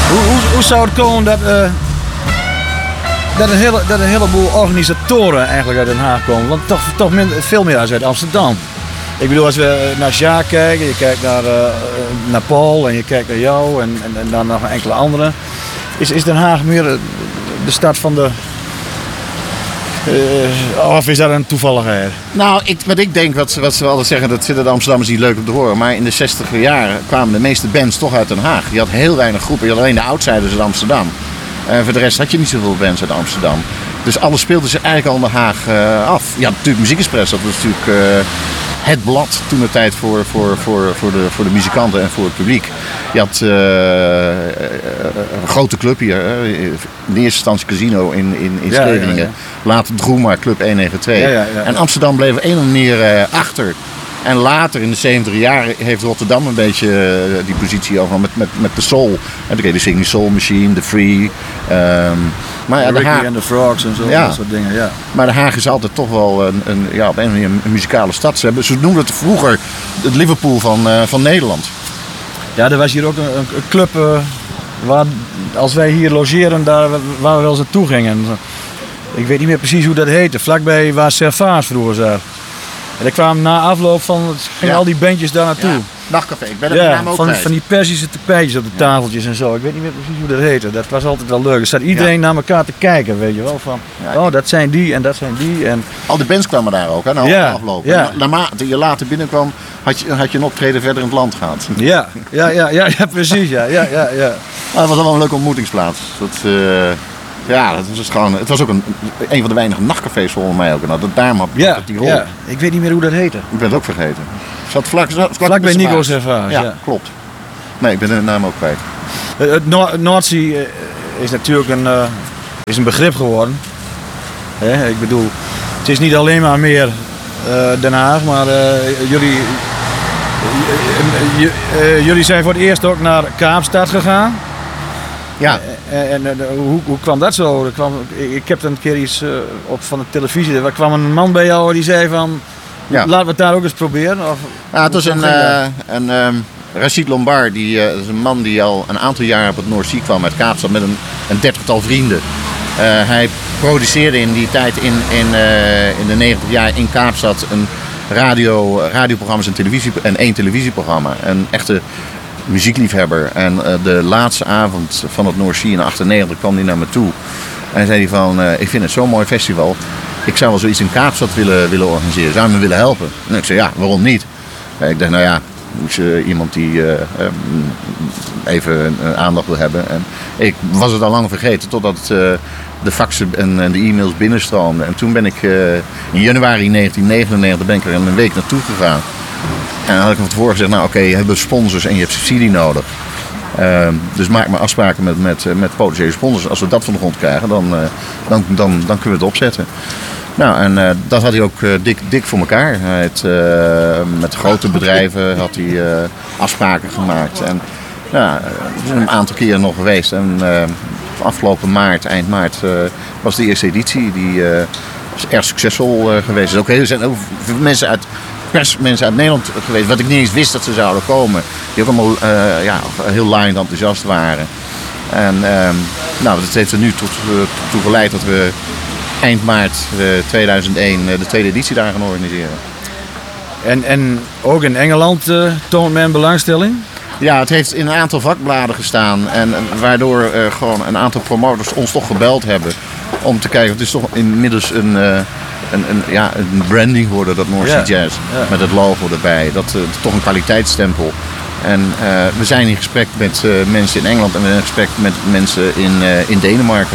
Hoe zou het komen dat een heleboel organisatoren eigenlijk uit Den Haag komen? Want toch veel meer als uit Amsterdam. Ik bedoel, als we naar Sjaak kijken, je kijkt naar Paul en je kijkt naar jou en dan nog enkele anderen. Is Den Haag meer de stad van de... of is dat een toevalligheid? Nou, wat ik denk, wat ze altijd zeggen, dat vinden de Amsterdammers niet leuk om te horen. Maar in de 60er jaren kwamen de meeste bands toch uit Den Haag. Je had heel weinig groepen. Je had alleen de outsiders uit Amsterdam. Voor de rest had je niet zoveel bands uit Amsterdam. Dus alles speelde zich eigenlijk al in Den Haag af. Je had natuurlijk Muziek Express, dat was natuurlijk het blad toen de tijd voor de muzikanten en voor het publiek. Je had een grote club hier. In de eerste instantie Casino in Scheveningen. Ja. Later Droema, Club 192. Ja. En Amsterdam bleef op een of andere manier achter. En later in de 70 jaar heeft Rotterdam een beetje die positie over met de soul. En toen kreeg je de Singing Soul Machine, The Free. Maar ja, Ricky and the Frogs en zo, dat soort dingen. Ja. Maar Den Haag is altijd toch wel op een of andere manier een muzikale stad. Ze noemden het vroeger het Liverpool van Nederland. Ja, er was hier ook een club waar, als wij hier logeren, waar we wel eens naartoe gingen. Ik weet niet meer precies hoe dat heette. Vlakbij waar Servaas vroeger zat. En ik kwam na afloop gingen al die bandjes daar naartoe. Ja, nachtcafé, ik ben er naam ook van die Persische tapijtjes op de tafeltjes en zo. Ik weet niet meer precies hoe dat heette. Dat was altijd wel leuk. Er zat iedereen naar elkaar te kijken, weet je wel. Van, dat zijn die en dat zijn die. En... Al die bands kwamen daar ook, hè, na afloop. Ja. Naarmate je later binnenkwam, had je een optreden verder in het land gehad. Ja, precies. Ja. Maar het was wel een leuke ontmoetingsplaats. Het was ook een van de weinige nachtcafés volgens mij ook. Nou, daar maar die rol. Ja, ik weet niet meer hoe dat heette. Ik ben het ook vergeten. Zat vlak bij Nico Servaas. Ja, klopt. Nee, ik ben de naam ook kwijt. Het Noordzee is natuurlijk een begrip geworden. Ik bedoel, het is niet alleen maar meer Den Haag, maar jullie zijn voor het eerst ook naar Kaapstad gegaan. Ja. En hoe kwam dat zo? Ik heb een keer iets op van de televisie. Er kwam een man bij jou die zei van... Ja. Laten we het daar ook eens proberen. Het was Rachid Lombard. Dat is een man die al een aantal jaar op het Noordzee kwam uit Kaapstad met een 30-tal vrienden. Hij produceerde in die tijd in de 90 jaar in Kaapstad een radioprogramma's en één televisieprogramma. Een echte muziekliefhebber. En de laatste avond van het Noordzee in 1998 kwam hij naar me toe. En zei hij van, ik vind het zo'n mooi festival. Ik zou wel zoiets in Kaapstad willen organiseren. Zou je me willen helpen? En ik zei, ja, waarom niet? Ik dacht, nou ja, iemand die even aandacht wil hebben. En ik was het al lang vergeten totdat de faxen en de e-mails binnenstroomden. En toen ben ik in januari 1999 ben ik er een week naartoe gegaan. En dan had ik van tevoren gezegd, nou oké, je hebt sponsors en je hebt subsidie nodig. Dus maak maar afspraken met potentiële sponsors. Als we dat van de grond krijgen, dan kunnen we het opzetten. Nou, en dat had hij ook dik voor elkaar. Hij had, met grote bedrijven had hij afspraken gemaakt. En we zijn een aantal keren nog geweest. En afgelopen eind maart, was de eerste editie. Die was erg succesvol geweest. Er zijn ook veel mensen uit Nederland geweest, wat ik niet eens wist dat ze zouden komen. Die ook allemaal heel laaiend enthousiast waren. En dat heeft er nu toe geleid dat we eind maart 2001 de tweede editie daar gaan organiseren. En ook in Engeland toont men belangstelling? Ja, het heeft in een aantal vakbladen gestaan. En waardoor gewoon een aantal promotors ons toch gebeld hebben. Om te kijken, het is toch inmiddels een branding geworden, dat North Sea Jazz. Ja. Met het logo erbij. Dat is toch een kwaliteitsstempel. En we zijn in gesprek met mensen in Engeland en we zijn in gesprek met mensen in Denemarken.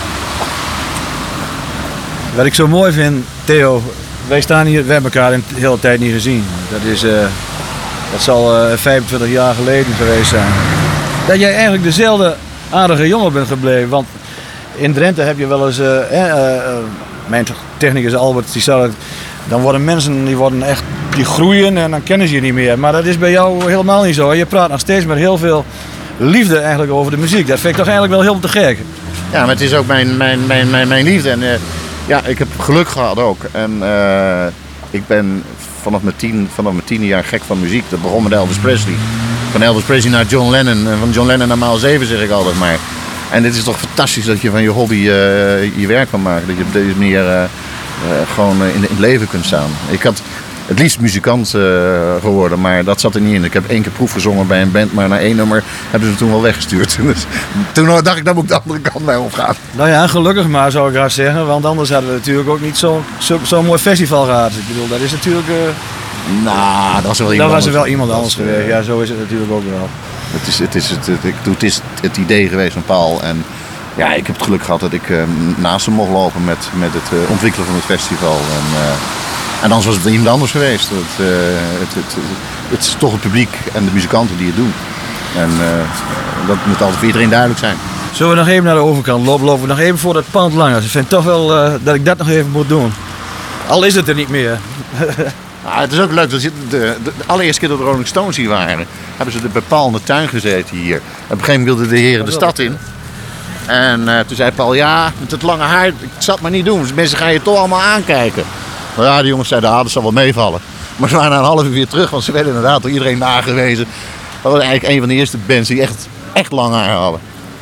Wat ik zo mooi vind, Theo, wij staan hier, we hebben elkaar de hele tijd niet gezien. Dat zal 25 jaar geleden geweest zijn. Dat jij eigenlijk dezelfde aardige jongen bent gebleven. Want in Drenthe heb je wel eens... mijn technicus Albert, die zei, dan worden mensen die groeien en dan kennen ze je niet meer. Maar dat is bij jou helemaal niet zo. Je praat nog steeds met heel veel liefde eigenlijk over de muziek. Dat vind ik toch eigenlijk wel heel te gek. Ja, maar het is ook mijn liefde. En ik heb geluk gehad ook. En ik ben vanaf mijn 10e jaar gek van muziek. Dat begon met Elvis Presley. Ik Van Elvis Presley naar John Lennon. En van John Lennon naar Maal 7 zeg ik altijd maar. En het is toch fantastisch dat je van je hobby je werk kan maken. Dat je op deze manier gewoon in het leven kunt staan. Ik had het liefst muzikant geworden, maar dat zat er niet in. Ik heb 1 keer proef gezongen bij een band, maar na 1 nummer hebben ze me toen wel weggestuurd. Dus, toen dacht ik, dan moet ik de andere kant mee opgaan. Nou ja, gelukkig maar zou ik graag zeggen, want anders hadden we natuurlijk ook niet zo'n mooi festival gehad. Ik bedoel, dat is natuurlijk... Nou, dat was wel iemand was anders. er wel iemand anders geweest. Ja, zo is het natuurlijk ook wel. Het is het idee geweest van Paul. En ja, ik heb het geluk gehad dat ik naast hem mocht lopen met het ontwikkelen van het festival. En anders was het iemand anders geweest. Het is toch het publiek en de muzikanten die het doen. En dat moet altijd voor iedereen duidelijk zijn. Zullen we nog even naar de overkant lopen we nog even voor dat pand langer. Ik vind toch wel dat ik dat nog even moet doen. Al is het er niet meer. Ah, het is ook leuk, de allereerste keer dat de Rolling Stones hier waren, hebben ze bij Paul in de tuin gezeten hier. Op een gegeven moment wilden de heren de stad in. En toen zei Paul, ja, met het lange haar, ik zal het maar niet doen. Dus mensen gaan je toch allemaal aankijken. Maar ja, de jongens zeiden, dat zal wel meevallen. Maar ze waren na een half uur weer terug, want ze werden inderdaad door iedereen nagewezen. Dat was eigenlijk een van de eerste bands die echt lang haar hadden.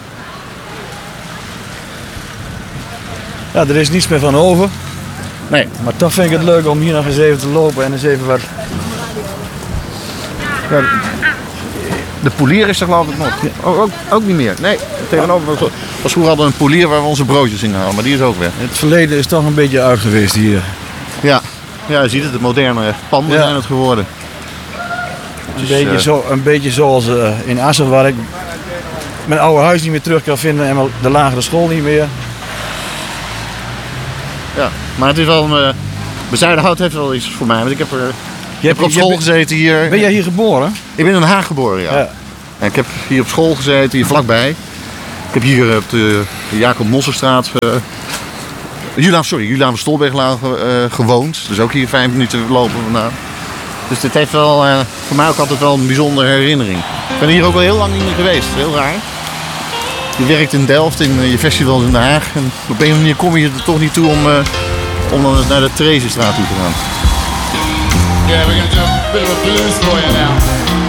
Ja, er is niets meer van over. Nee. Maar toch vind ik het leuk om hier nog eens even te lopen en eens even wat... Ja, de polier is er geloof ik nog. Ook niet meer. Nee, tegenover was vroeger hadden we een polier waar we onze broodjes in halen, maar die is ook weg. Het verleden is toch een beetje uit geweest hier. Ja, je ziet het, de moderne panden zijn het geworden. Een beetje zoals in Assen, waar ik mijn oude huis niet meer terug kan vinden en de lagere school niet meer. Ja, maar het is wel Bezuidenhout heeft wel iets voor mij, want ik heb op school gezeten hier. Ben jij hier geboren? Ik ben in Den Haag geboren, ja. En ik heb hier op school gezeten, hier vlakbij. Ik heb hier op de Jacob Mosselstraat, Juliaan van Stolberglaan gewoond. Dus ook hier 5 minuten lopen vandaan. Dus dit heeft wel voor mij ook altijd wel een bijzondere herinnering. Ik ben hier ook al heel lang niet meer geweest, heel raar. Je werkt in Delft, in je festivals in Den Haag. En op een of andere manier kom je er toch niet toe om dan naar de Theresestraat toe te gaan. Yeah, we're gonna do a bit of a blues for you now.